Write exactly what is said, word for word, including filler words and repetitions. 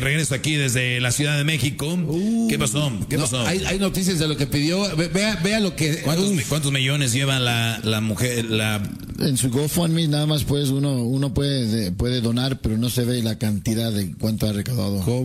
Regreso aquí desde la Ciudad de México. Uh, ¿Qué pasó? ¿Qué no, pasó? Hay, hay noticias de lo que pidió. Vea, vea lo que. ¿Cuántos, ¿Cuántos millones lleva la, la mujer? La... En su GoFundMe nada más pues uno uno puede puede donar, pero no se ve la cantidad de cuánto ha recaudado.